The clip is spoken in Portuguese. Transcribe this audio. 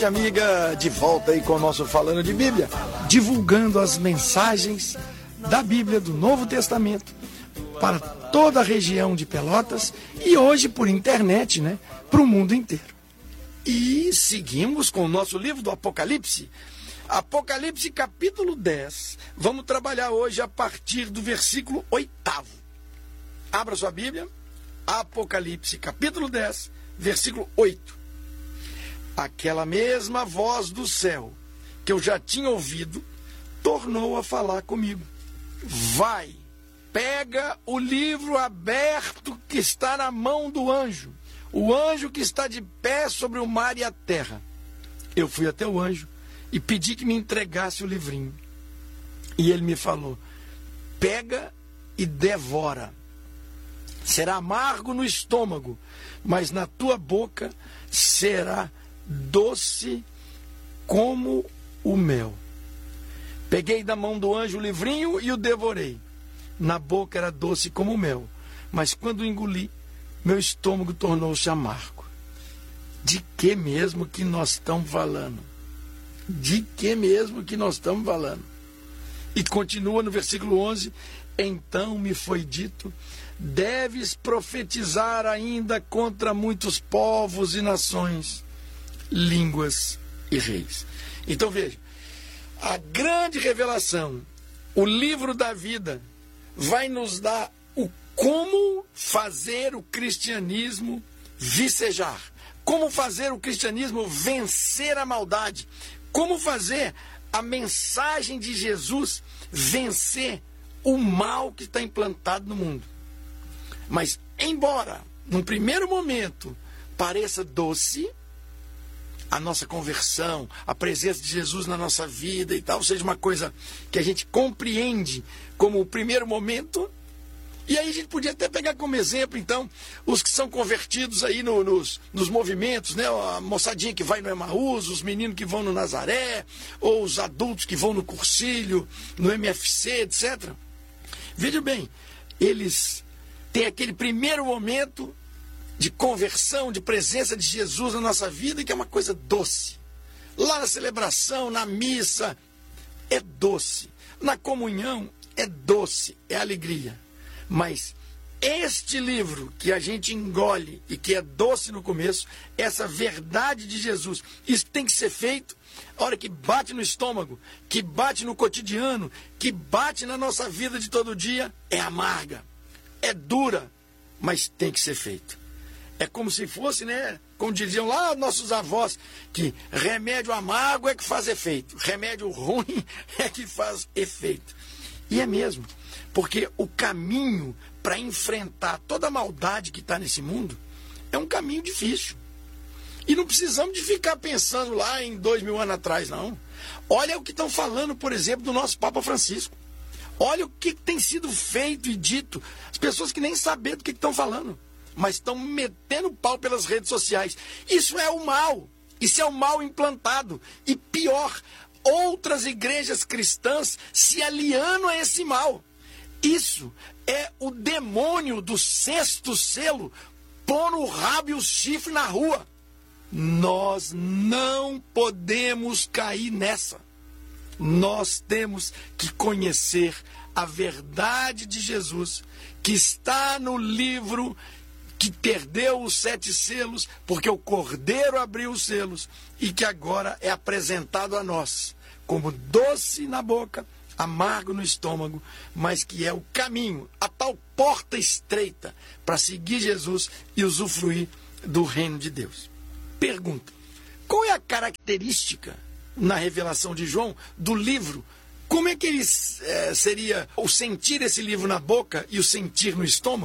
Amiga, de volta aí com o nosso Falando de Bíblia, divulgando as mensagens da Bíblia do Novo Testamento para toda a região de Pelotas e hoje por internet, para o mundo inteiro. E seguimos com o nosso livro do Apocalipse. Apocalipse capítulo 10. Vamos trabalhar hoje a partir do versículo 8º. Abra sua Bíblia, Apocalipse capítulo 10, versículo 8. Aquela mesma voz do céu que eu já tinha ouvido tornou a falar comigo. Vai, pega o livro aberto que está na mão do anjo, o anjo que está de pé sobre o mar e a terra. Eu fui até o anjo e pedi que me entregasse o livrinho. E ele me falou: pega e devora. Será amargo no estômago, mas na tua boca será doce como o mel. Peguei da mão do anjo o livrinho e o devorei. Na boca era doce como o mel, mas quando engoli, meu estômago tornou-se amargo. De que mesmo que nós estamos falando? De que mesmo que nós estamos falando? E continua no versículo 11: então me foi dito: deves profetizar ainda contra muitos povos e nações, línguas e reis. Então veja, a grande revelação, o livro da vida, vai nos dar o como fazer o cristianismo vicejar, como fazer o cristianismo vencer a maldade, como fazer a mensagem de Jesus vencer o mal que está implantado no mundo. Mas embora num primeiro momento pareça doce, a nossa conversão, a presença de Jesus na nossa vida e tal, seja uma coisa que a gente compreende como o primeiro momento. E aí a gente podia até pegar como exemplo, então, os que são convertidos aí nos movimentos, a moçadinha que vai no Emaús, os meninos que vão no Nazaré, ou os adultos que vão no Cursilho, no MFC, etc. Veja bem, eles têm aquele primeiro momento de conversão, de presença de Jesus na nossa vida, que é uma coisa doce. Lá na celebração, na missa, é doce. Na comunhão, é doce, é alegria. Mas este livro que a gente engole e que é doce no começo, essa verdade de Jesus, isso tem que ser feito a hora que bate no estômago, que bate no cotidiano, que bate na nossa vida de todo dia, é amarga, é dura, mas tem que ser feito. É como se fosse, como diziam lá nossos avós, que remédio amargo é que faz efeito, remédio ruim é que faz efeito. E é mesmo, porque o caminho para enfrentar toda a maldade que está nesse mundo é um caminho difícil. E não precisamos de ficar pensando lá em 2000 anos atrás, não. Olha o que estão falando, por exemplo, do nosso Papa Francisco. Olha o que tem sido feito e dito. As pessoas que nem sabem do que estão falando, mas estão metendo pau pelas redes sociais. Isso é o mal. Isso é o mal implantado. E pior, outras igrejas cristãs se aliando a esse mal. Isso é o demônio do sexto selo pondo o rabo e o chifre na rua. Nós não podemos cair nessa. Nós temos que conhecer a verdade de Jesus, que está no livro que perdeu os 7 selos, porque o Cordeiro abriu os selos, e que agora é apresentado a nós como doce na boca, amargo no estômago, mas que é o caminho, a tal porta estreita para seguir Jesus e usufruir do reino de Deus. Pergunta: qual é a característica na revelação de João do livro? Como é que ele seria o sentir esse livro na boca e o sentir no estômago?